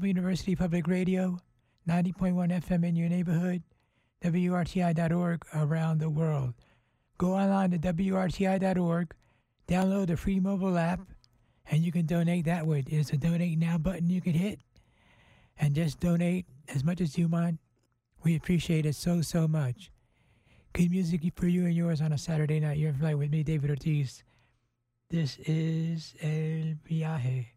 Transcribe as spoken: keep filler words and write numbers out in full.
Temple University Public Radio, ninety point one F M in your neighborhood, W R T I dot org around the world. Go online to W R T I dot org, download the free mobile app, and you can donate that way. There's a Donate Now button you can hit, and just donate as much as you want. We appreciate it so, so much. Good music for you and yours on a Saturday night. You're in flight with me, David Ortiz. This is El Viaje.